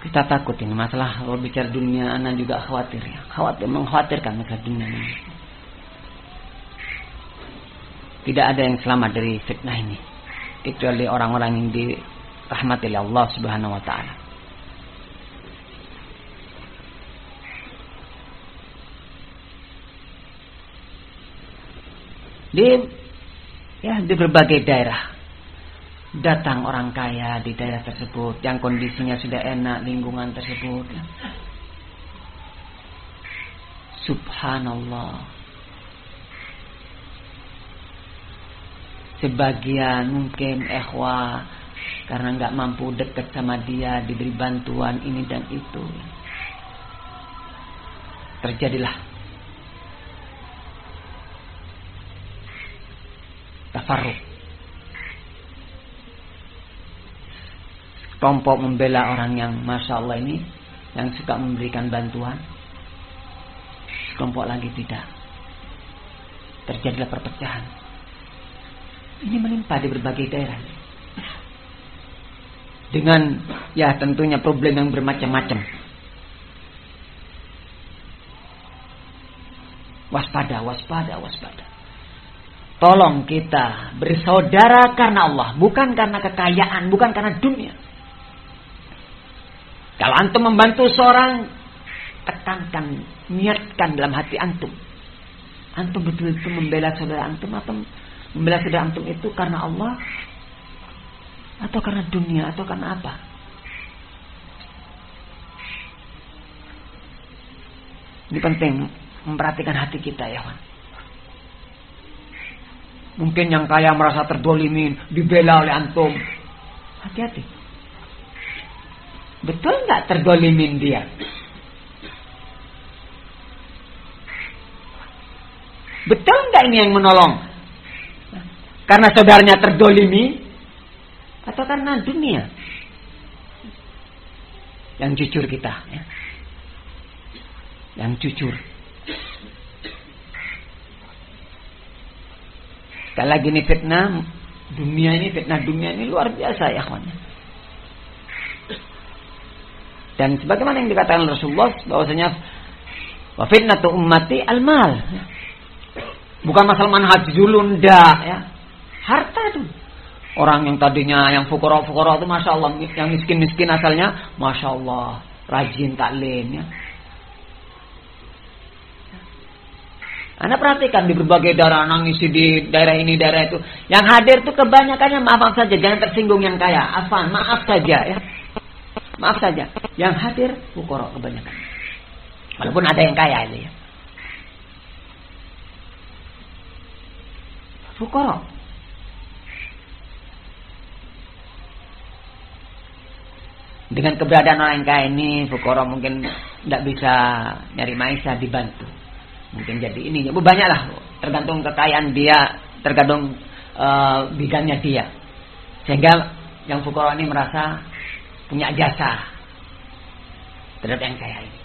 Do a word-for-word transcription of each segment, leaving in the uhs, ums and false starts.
Kita takut ini masalah kalau bicara dunia, anak juga khawatir ya. Khawatir, mengkhawatirkan masalah dunia ini. Tidak ada yang selamat dari fitnah ini kecuali orang-orang yang dirahmati oleh Allah Subhanahu wa taala. Di ya di berbagai daerah datang orang kaya di daerah tersebut yang kondisinya sudah enak, lingkungan tersebut. Subhanallah. Sebagian mungkin ikhwah karena nggak mampu dekat sama dia, diberi bantuan ini dan itu, terjadilah tafarruq. Kelompok membela orang yang masya Allah ini, yang suka memberikan bantuan, kelompok lagi tidak. Terjadilah perpecahan. Ini menimpa di berbagai daerah. Dengan ya tentunya problem yang bermacam-macam. Waspada, waspada, waspada. Tolong kita bersaudara karena Allah, bukan karena kekayaan, bukan karena dunia. Kalau antum membantu seorang, tekankan, niatkan dalam hati antum. Antum betul-betul membela saudara antum atau membela saudara antum itu karena Allah atau karena dunia atau karena apa? Ini penting memperhatikan hati kita ya, Wan. Mungkin yang kaya merasa terdolimin, dibela oleh antum. Hati-hati. Betul nggak terdolimin dia? Betul nggak ini yang menolong? Karena saudaranya terdolimi atau karena dunia? Yang jujur kita, ya. Yang jujur. Sekali lagi ini fitnah dunia ini, fitnah dunia ini luar biasa ya kawan. Dan sebagaimana yang dikatakan Rasulullah bahwasanya wa fitnatu ummati al-mal. Bukan masalah manhaj dulu ndak ya. Harta itu. Orang yang tadinya yang fukara-fukara itu masya Allah, yang miskin-miskin asalnya masya Allah rajin taklim ya. Anda perhatikan di berbagai daerah, nangis di daerah ini, daerah itu. Yang hadir itu kebanyakannya maaf saja, jangan tersinggung yang kaya. Afan, maaf saja ya. Maaf saja. Yang hadir fukara kebanyakan. Walaupun ada yang kaya itu ya. Fukara. Dengan keberadaan orang yang kaya ini, fukara mungkin tidak bisa nyari maisha, dibantu. Mungkin jadi ini, banyaklah tergantung kekayaan dia, tergantung uh, bidangnya dia. Sehingga yang fukara ini merasa punya jasa terhadap yang kaya ini.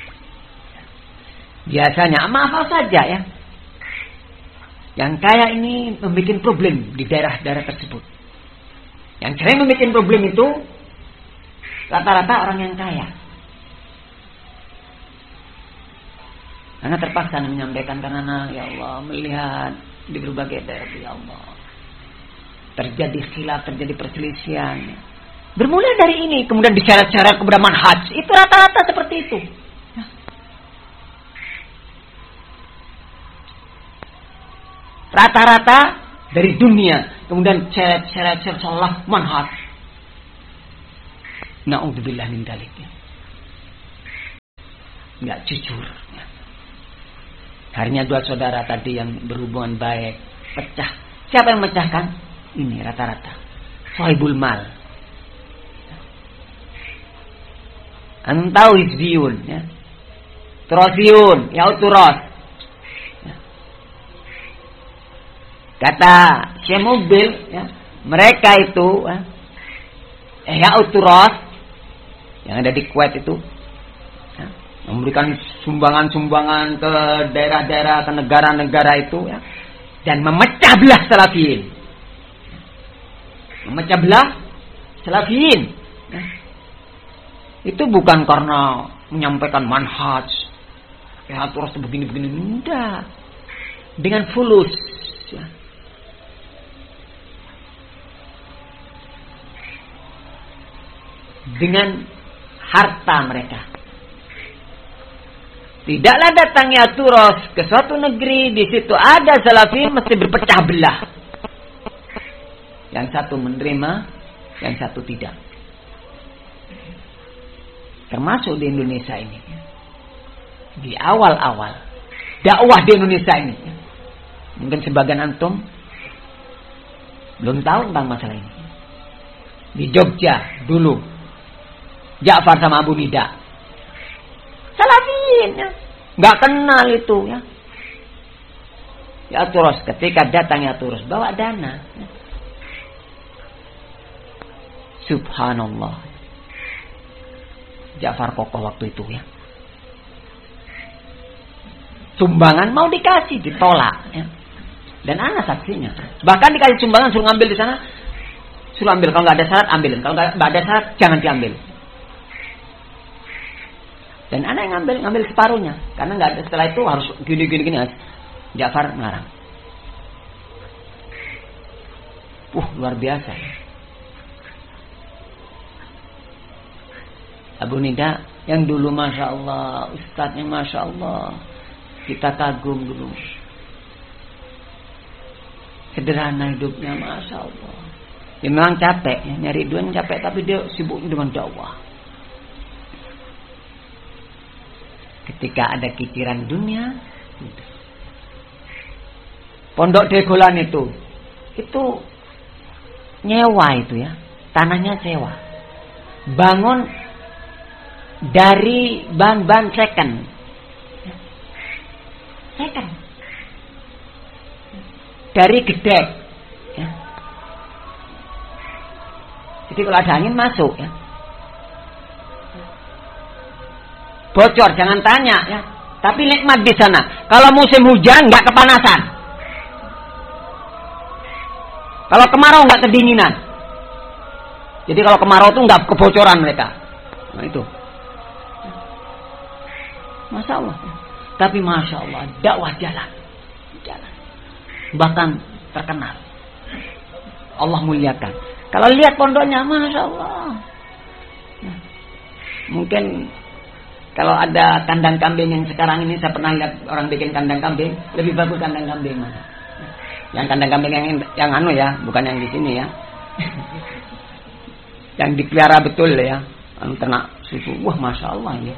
Biasanya maaf saja ya, yang kaya ini membuat problem di daerah-daerah tersebut. Yang sering membuat problem itu rata-rata orang yang kaya. Karena terpaksa menyampaikan karena ya Allah melihat di berbagai daerah ya Allah terjadi khilaf, terjadi perselisihan. Bermula dari ini, kemudian diseret-seret kepada manhaj. Itu rata-rata seperti itu. Rata-rata dari dunia, kemudian seret-seret salah manhaj. Na'udzubillah min dzalik. Enggak jujur. Harinya dua saudara tadi yang berhubungan baik pecah. Siapa yang memecahkan? Ini rata-rata sahibul mal. Antum tahu hizbiyun ya. Turasiyun, ya turas. Ya. Kata Syekh Mubil ya, mereka itu eh ya turas yang ada di Kuwait itu ya, memberikan sumbangan-sumbangan ke daerah-daerah, ke negara-negara itu ya, dan memecah belah salafiyin. Memecah belah salafiyin. Ya. Itu bukan karena menyampaikan manhaj, ya terus begini-begini, enggak. Dengan fulus, ya. Dengan harta mereka. Tidaklah datangnya turos ke suatu negeri, di situ ada salafin mesti berpecah belah. Yang satu menerima, yang satu tidak. Termasuk di Indonesia ini. Di awal-awal dakwah di Indonesia ini. Mungkin sebagian antum belum tahu tentang masalah ini. Di Jogja dulu, Ja'far sama Abu Nida salafin, ya. Nggak kenal itu, ya. Ya terus ketika datangnya terus bawa dana, ya. Subhanallah, Ja'far kokoh waktu itu, ya. Sumbangan mau dikasih, ditolak, ya. Dan anak saksinya. Bahkan dikasih sumbangan suruh ngambil di sana, suruh ambil. Kalau nggak ada syarat ambilin. Kalau nggak ada syarat jangan diambil. Dan anak yang ngambil ngambil separuhnya, karena nggak ada, setelah itu harus gini gini gini. Ja'far melarang. Uh luar biasa. Abu Nida yang dulu masya Allah, ustadznya masya Allah, kita kagum dulu. Sederhana hidupnya masya Allah. Dia memang capek, ya, nyari duit capek, tapi dia sibuk dengan dakwah. Ketika ada kikiran dunia, Pondok Degolan itu, itu nyewa itu, ya, tanahnya sewa, bangun dari bahan-bahan second, second, dari gedek, ya. Jadi kalau ada angin masuk, ya. Bocor jangan tanya, ya. Tapi nikmat di sana. Kalau musim hujan nggak kepanasan. Kalau kemarau nggak kedinginan. Jadi kalau kemarau tuh nggak kebocoran mereka. Nah itu. Masya Allah. Tapi masya Allah dakwah jalan, jalan. Bahkan terkenal. Allah muliakan. Kalau lihat pondoknya, masya Allah. Nah, mungkin kalau ada kandang kambing yang sekarang ini, saya pernah lihat orang bikin kandang kambing, lebih bagus kandang kambing mana? Yang kandang kambing yang yang anu ya, bukan yang di sini ya. Yang dipelihara betul ya, anu ternak susu. Wah, masya Allah ya.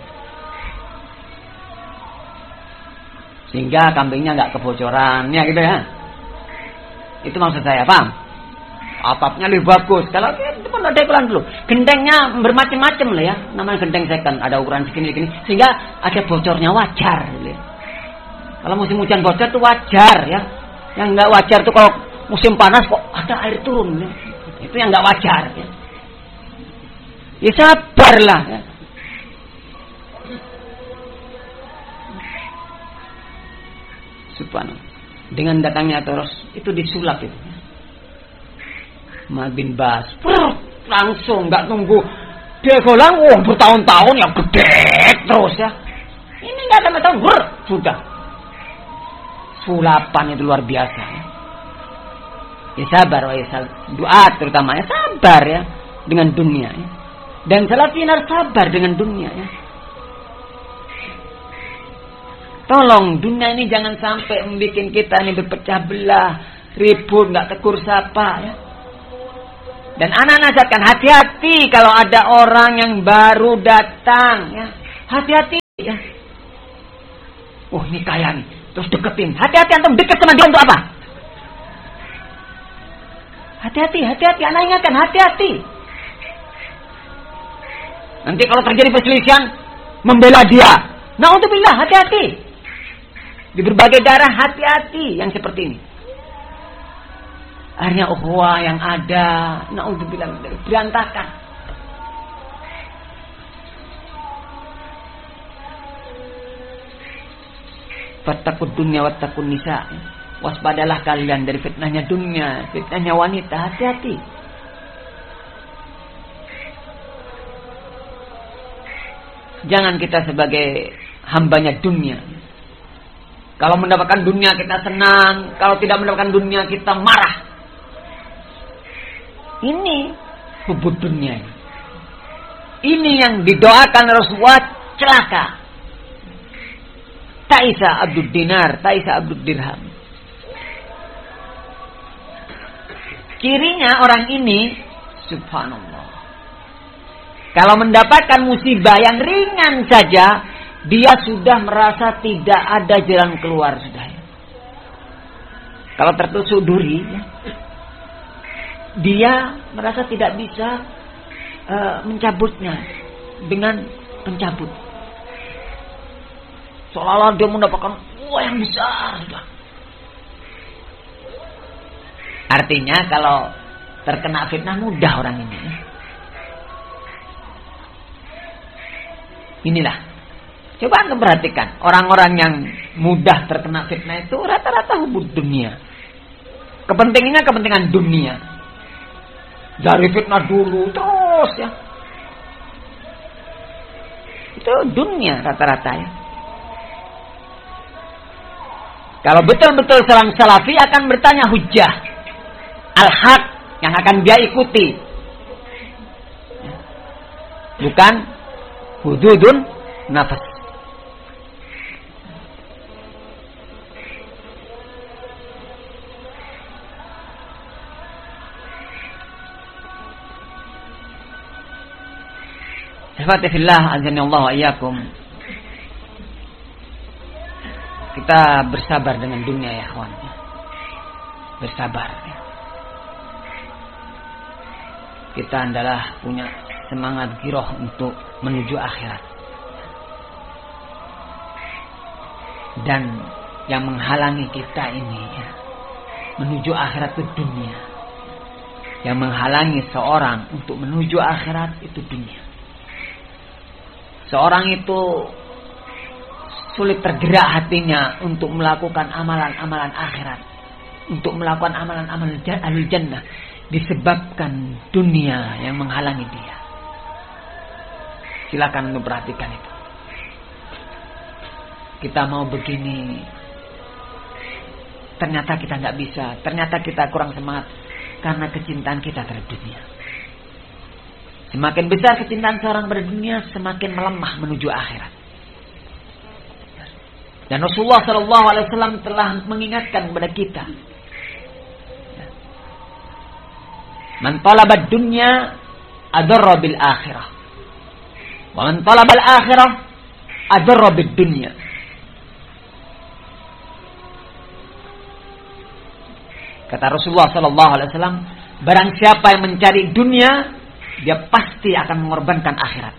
Sehingga kambingnya nggak kebocoran, ya gitu ya. Itu maksud saya, paham? Atapnya lebih bagus. Kalau itu pun ada iklan dulu. Gentengnya bermacam-macam lah ya. Namanya genteng second, ada ukuran segini-segini, sehingga ada bocornya wajar. Ya. Kalau musim hujan bocor itu wajar ya. Yang nggak wajar tuh kalau musim panas kok ada air turun. Ya. Itu yang nggak wajar. Ya, ya sabarlah. Ya. Subhanallah. Dengan datangnya terus itu disulap itu. Ya. Mal bin Bas, Prr, langsung nggak tunggu Degolan, oh bertahun-tahun ya gede terus ya. Ini nggak ada tahun, ber, sudah. Sulapan itu luar biasa. Ya, ya sabar, ya sabar. Doa terutamanya sabar ya dengan dunia. Ya. Dan salafin harus sabar dengan dunia. Ya. Tolong dunia ini jangan sampai membuat kita ini berpecah belah, ribut, nggak tegur sapa ya. Dan anak nasihatkan hati-hati kalau ada orang yang baru datang ya. Hati-hati ya. Oh ini kaya nih, terus deketin. Hati-hati antum deket sama dia untuk apa? Hati-hati, hati-hati, anak ingatkan, hati-hati. Nanti kalau terjadi perselisihan membela dia. Na'udzubillah, hati-hati. Di berbagai daerah hati-hati yang seperti ini. Akhirnya ukhuwah yang ada, na'udzubillah, berantakan. Fattaqud dunya wattaqun nisa. Waspadalah kalian dari fitnahnya dunia, fitnahnya wanita, hati-hati. Jangan kita sebagai hambanya dunia. Kalau mendapatkan dunia kita senang, kalau tidak mendapatkan dunia kita marah. Ini hubud dunia. Ini yang didoakan Rasulullah celaka. Ta'isa abdud dinar, ta'isa abdud dirham. Cirinya orang ini, subhanallah, kalau mendapatkan musibah yang ringan saja, dia sudah merasa tidak ada jalan keluar sudah. Kalau tertusuk duri, ya, dia merasa tidak bisa uh, mencabutnya dengan pencabut. Seolah-olah dia mendapatkan uang yang besar sudah. Artinya kalau terkena fitnah mudah orang ini. Inilah. Coba Anda perhatikan. Orang-orang yang mudah terkena fitnah itu rata-rata hubud dunia. Kepentingannya kepentingan dunia. Dari fitnah dulu terus ya. Itu dunia rata-rata ya. Kalau betul-betul seorang salafi akan bertanya hujjah. Al-haq yang akan dia ikuti. Bukan hududun nafas. Ihwati fillah, azanillahu wa iyyakum. Kita bersabar dengan dunia ya kawan. Bersabar. Kita adalah punya semangat giroh untuk menuju akhirat. Dan yang menghalangi kita ini ya, menuju akhirat itu dunia. Yang menghalangi seorang untuk menuju akhirat itu dunia. Seorang itu sulit tergerak hatinya untuk melakukan amalan-amalan akhirat, untuk melakukan amalan-amalan ahli jannah, disebabkan dunia yang menghalangi dia. Silakan untuk perhatikan itu. Kita mau begini, ternyata kita nggak bisa, ternyata kita kurang semangat karena kecintaan kita terhadap dunia. Semakin besar kecintaan seorang pada dunia, semakin melemah menuju akhirat. Dan Rasulullah Shallallahu Alaihi Wasallam telah mengingatkan kepada kita, man talabad dunya adarra bil akhirah, wa man talabal akhirah adarra bid dunya. Kata Rasulullah Shallallahu Alaihi Wasallam, barang siapa yang mencari dunia, dia pasti akan mengorbankan akhirat.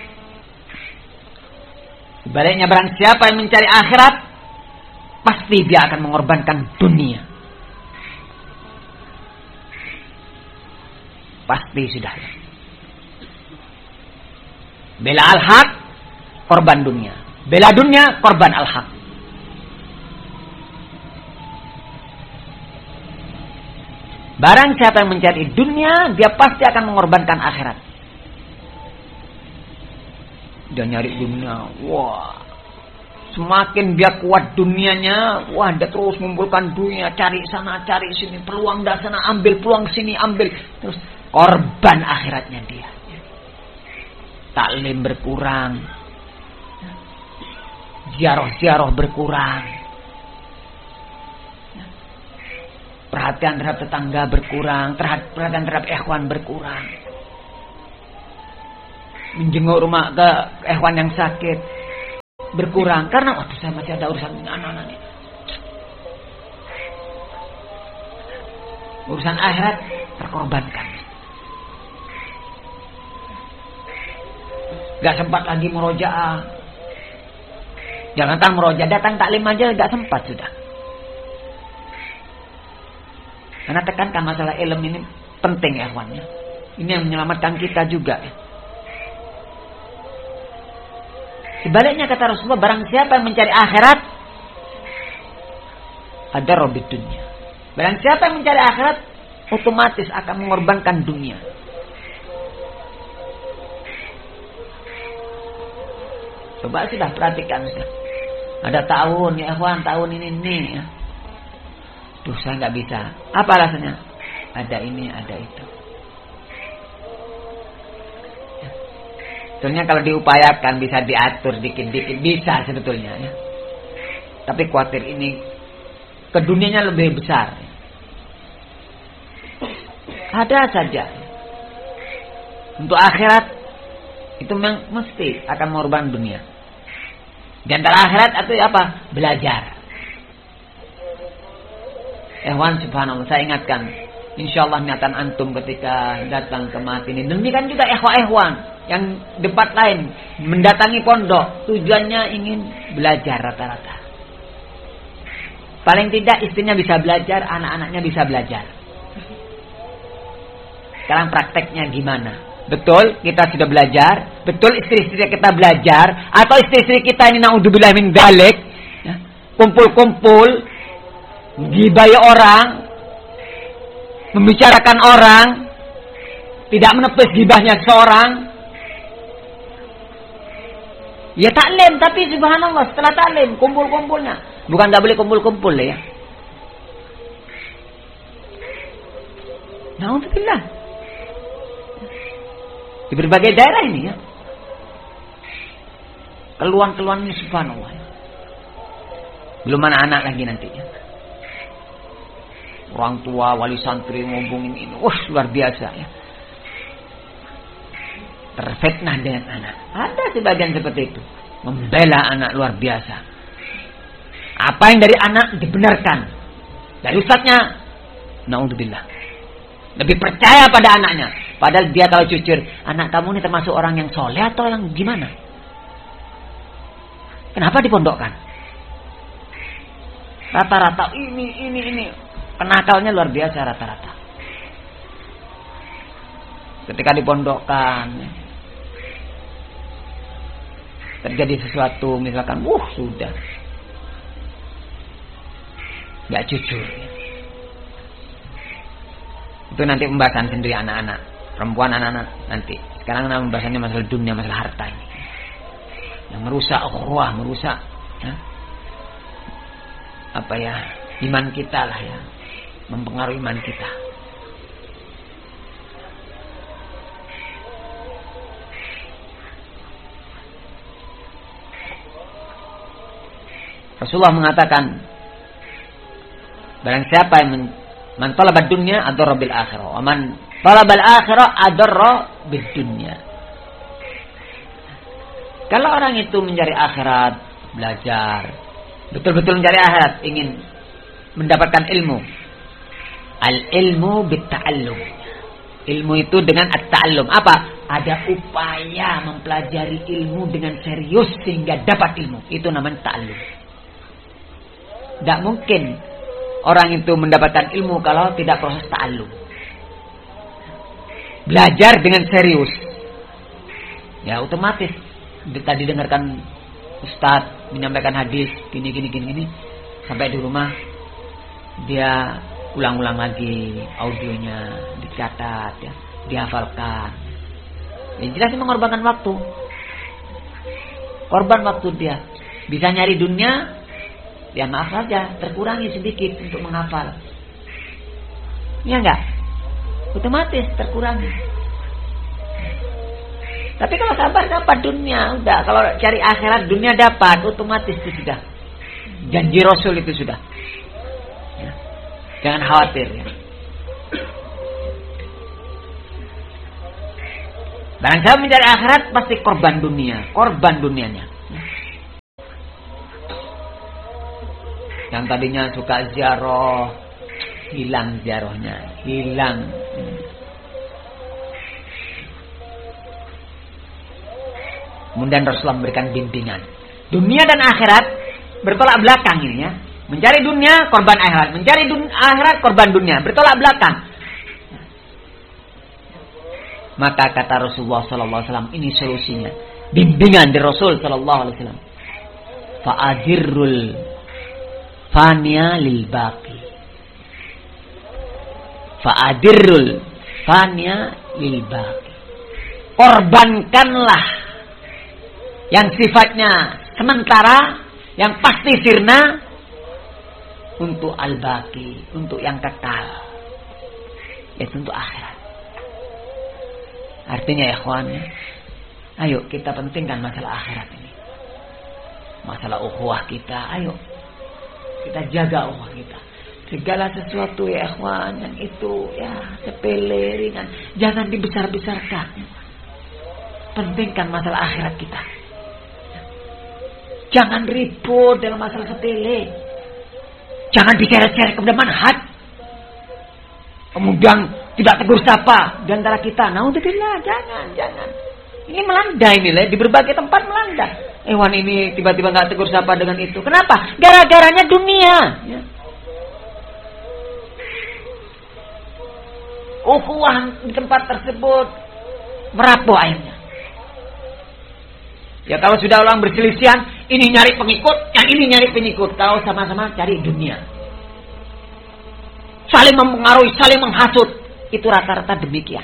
Sebaliknya barang siapa yang mencari akhirat, pasti dia akan mengorbankan dunia. Pasti sudah. Bela al-haq, korban dunia. Bela dunia, korban al-haq. Barang siapa yang mencari dunia, dia pasti akan mengorbankan akhirat. Dia nyari dunia, wah, semakin dia kuat dunianya, wah, dia terus mengumpulkan dunia, cari sana, cari sini, peluang dah sana, ambil peluang sini, ambil, terus korban akhiratnya dia. Taklim berkurang, ziarah-ziarah berkurang, perhatian terhadap tetangga berkurang, perhatian terhadap ikhwan berkurang. Menjenguk rumah ke ikhwan yang sakit berkurang karena waktu saya masih ada urusan dengan anak-anak ini. Urusan akhirat terkorbankan. Gak sempat lagi murojaah. Jangankan murojaah, datang taklim aja gak sempat sudah. Karena tekankan masalah ilmu ini penting ya ikhwannya. Ini yang menyelamatkan kita juga ya. Sebaliknya kata Rasulullah, barang siapa yang mencari akhirat, ada robit dunia. Barang siapa yang mencari akhirat, otomatis akan mengorbankan dunia. Coba sudah perhatikan sudah. Ada tahun ya ikhwan, tahun ini nih ya. Duh, saya nggak bisa. Apa alasannya? Ada ini, ada itu. Ya. Sebenarnya kalau diupayakan bisa diatur dikit-dikit, bisa sebetulnya ya. Tapi khawatir ini ke dunianya lebih besar. Ada saja. Untuk akhirat itu memang mesti akan mengorbankan dunia. Di antara akhirat itu apa? Belajar. Ehwan subhanallah, saya ingatkan, insyaallah niatan antum ketika datang ke mati ini. Demikian juga ehwan-ehwan yang debat lain mendatangi pondok, tujuannya ingin belajar rata-rata. Paling tidak istrinya bisa belajar, anak-anaknya bisa belajar. Sekarang prakteknya gimana? Betul kita sudah belajar, betul istri-istri kita belajar, atau istri-istri kita ini naudzubillah min dzalik, ya, kumpul-kumpul, gibai orang, membicarakan orang, tidak menepis gibahnya seorang. Ya taklim, tapi subhanallah setelah taklim kumpul-kumpulnya, bukan tak boleh kumpul-kumpul ya. Naudzubillah. Di berbagai daerah ini ya. Keluhan-keluhan ini subhanallah. Belum anak-anak lagi nantinya. Orang tua, wali santri ngomongin ini. Wah, luar biasa ya. Terfitnah dengan anak. Ada sebagian seperti itu. Membela anak luar biasa. Apa yang dari anak dibenarkan. Dari ustadznya, naudzubillah. Lebih percaya pada anaknya. Padahal dia kalau jujur, anak kamu ini termasuk orang yang soleh atau yang gimana? Kenapa dipondokkan? Rata-rata ini, ini, ini. Penakalnya luar biasa rata-rata. Ketika dipondokkan, terjadi sesuatu, misalkan, wuh sudah. Gak jujur. Itu nanti pembahasan sendiri anak-anak. Perempuan anak-anak nanti. Sekarang pembahasannya masalah dunia, masalah harta ini. Yang merusak ukhuwah, merusak ya, apa ya, iman kita lah ya. Mempengaruhi iman kita. Rasulullah mengatakan, barang siapa yang men Man talabad dunya adarra bil akhirah. Wa man talabal akhirah adarra bid dunya. Kalau orang itu mencari akhirat, belajar, betul-betul mencari akhirat, ingin mendapatkan ilmu. Al ilmu bit ta'allum. Ilmu itu dengan at-ta'allum. Apa? Ada upaya mempelajari ilmu dengan serius sehingga dapat ilmu. Itu namanya ta'allum. Tidak mungkin orang itu mendapatkan ilmu kalau tidak proses ta'allum. Belajar dengan serius. Ya otomatis. Tadi dengarkan Ustadz menyampaikan hadis gini gini gini gini. Sampai di rumah dia ulang-ulang lagi audionya, dicatat ya, dihafalkan. Ya jelas mengorbankan waktu. Korban waktu dia. Bisa nyari dunia, ya maaf saja, terkurangi sedikit untuk menghafal. Ya enggak? Otomatis terkurangi. Tapi kalau sabar dapat dunia, udah. Kalau cari akhirat dunia dapat, otomatis itu sudah. Janji Rasul itu sudah. Ya. Jangan khawatir ya. Barang siapa mencari akhirat pasti korban dunia, korban dunianya. Yang tadinya suka ziarah, hilang ziarahnya, hilang. Kemudian Rasulullah memberikan bimbingan. Dunia dan akhirat bertolak belakang ini ya. Mencari dunia, korban akhirat. Mencari dunia, akhirat, korban dunia. Bertolak belakang. Maka kata Rasulullah sallallahu alaihi wasallam, ini solusinya. Bimbingan dari Rasul sallallahu alaihi wasallam. Fa'adirrul fania lil baqi. Fa'adirrul fania lil baqi. Korbankanlah yang sifatnya sementara, yang pasti sirna, untuk al-baqi, untuk yang kekal, yaitu untuk akhirat. Artinya ya ikhwan, ayo kita pentingkan masalah akhirat ini, masalah ukhuwah kita. Ayo kita jaga ukhuwah kita. Segala sesuatu ya ikhwan yang itu ya sepele ringan, jangan dibesar-besarkan. Pentingkan masalah akhirat kita. Jangan ribut dalam masalah sepele. Jangan diseret-seret kepada manhaj. Kemudian tidak tegur sapa di antara kita. Naudzubillah, jangan, jangan. Ini melanda ini lah, di berbagai tempat melanda. Ewan ini tiba-tiba nggak tegur sapa dengan itu. Kenapa? Gara-garanya dunia. Ya. Ukhuwah di tempat tersebut merapuh akhirnya. Ya kalau sudah orang berselisihan, ini nyari pengikut, yang ini nyari pengikut. Kalau sama-sama cari dunia, saling mempengaruhi, saling menghasut. Itu rata-rata demikian.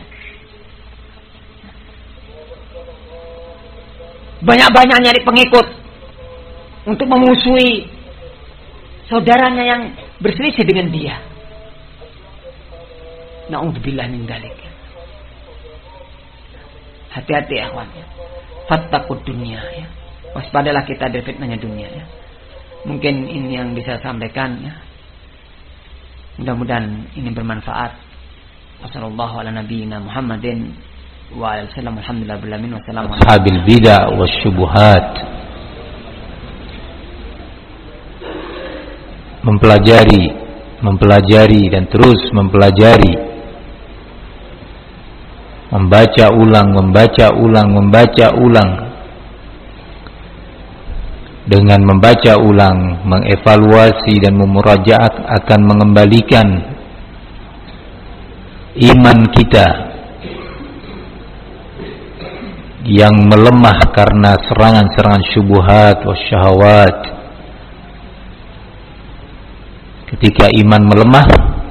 Banyak-banyak nyari pengikut untuk memusuhi saudaranya yang berselisih dengan dia. Na'udzubillah min dzalik. Hati-hati ya kawan. Fattaqud dunia ya. Waspadalah kita dari fitnahnya dunia ya. Mungkin ini yang bisa saya sampaikan ya. Mudah-mudahan ini bermanfaat. Wassallallahu ala nabiyyina Muhammadin wa alihi wasallam. Alhamdulillah bil alamin. Wassalamu alaikum ashabil bid'ah wasyubuhat. Mempelajari, mempelajari dan terus mempelajari. Membaca ulang, membaca ulang, membaca ulang. Dengan membaca ulang, mengevaluasi dan memurajaat akan mengembalikan iman kita yang melemah karena serangan-serangan syubhat wasyahawat. Ketika iman melemah,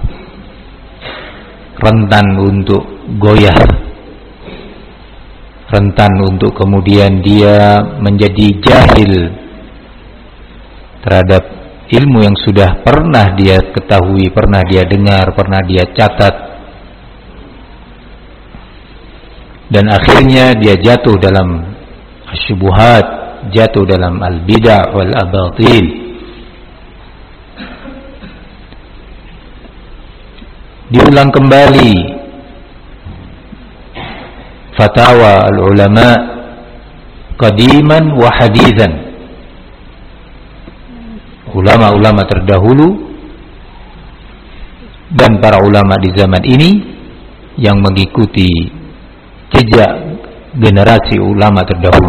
rentan untuk goyah, rentan untuk kemudian dia menjadi jahil terhadap ilmu yang sudah pernah dia ketahui, pernah dia dengar, pernah dia catat, dan akhirnya dia jatuh dalam syubhat, jatuh dalam al-bid'ah wal abatil. Diulang kembali fatwa al-ulama qadiman wa hadithan, ulama-ulama terdahulu dan para ulama di zaman ini yang mengikuti jejak generasi ulama terdahulu.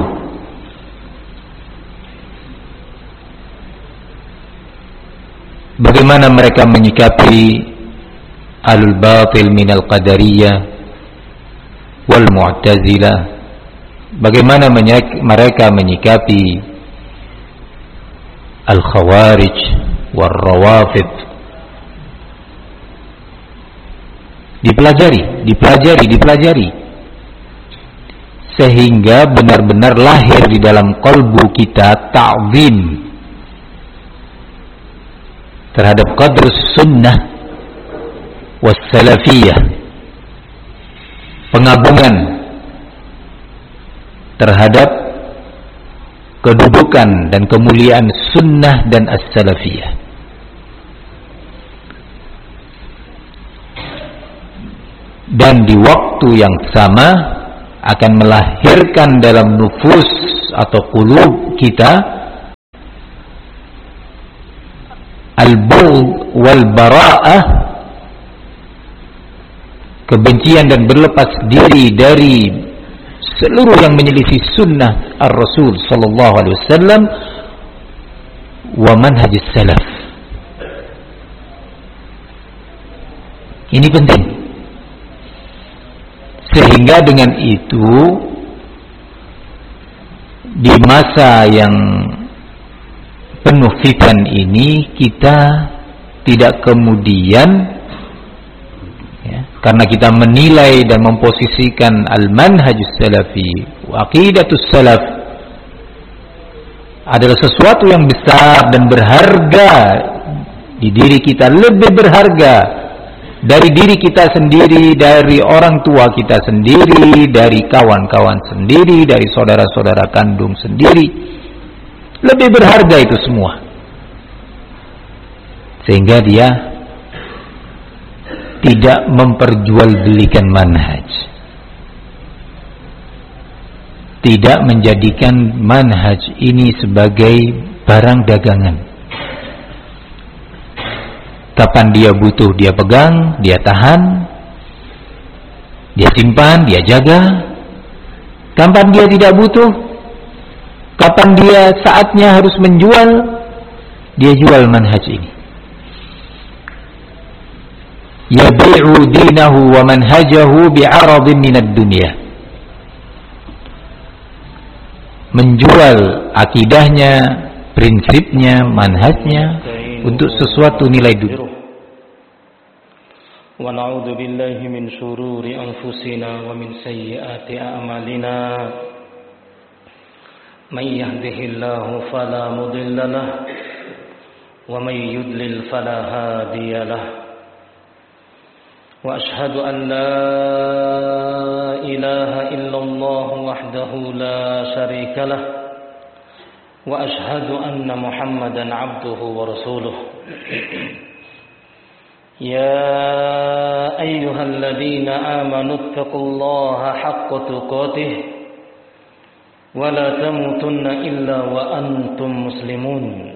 Bagaimana mereka menyikapi alul batil minal qadariyah wal mu'tazilah, bagaimana mereka menyikapi al-khawarij wal rawafid. Dipelajari, dipelajari, dipelajari sehingga benar-benar lahir di dalam qalbu kita ta'zim terhadap qadrus sunnah was salafiyah, pengagungan terhadap kedudukan dan kemuliaan sunnah dan as-salafiyah. Dan di waktu yang sama akan melahirkan dalam nufus atau qulub kita al-bughd wal bara'ah, kebencian dan berlepas diri dari seluruh yang menyelisih sunnah ar-Rasul sallallahu alaihi wasallam wa manhajis salaf. Ini penting. Sehingga dengan itu di masa yang penuh fitan ini kita tidak kemudian ya, karena kita menilai dan memposisikan al-manhajus salafi wa aqidatus salaf adalah sesuatu yang besar dan berharga di diri kita, lebih berharga dari diri kita sendiri, dari orang tua kita sendiri, dari kawan-kawan sendiri, dari saudara-saudara kandung sendiri. Lebih berharga itu semua. Sehingga dia tidak memperjualbelikan manhaj, tidak menjadikan manhaj ini sebagai barang dagangan. Kapan dia butuh dia pegang, dia tahan, dia simpan, dia jaga. Kapan dia tidak butuh, kapan dia saatnya harus menjual, dia jual manhaj ini. Yabi'u dinahu wa manhajahu bi'aradin minad dunya. Menjual akidahnya, prinsipnya, manhajnya untuk sesuatu nilai dunia. Wa na'udzu billahi min shururi anfusina wa min sayyiati a'malina. May yahdihillahu fala mudilla lahu wa may yudlil fala hadiya lahu. وأشهد أن لا إله إلا الله وحده لا شريك له وأشهد أن محمدا عبده ورسوله يا أيها الذين آمنوا اتقوا الله حق تقاته ولا تموتن إلا وأنتم مسلمون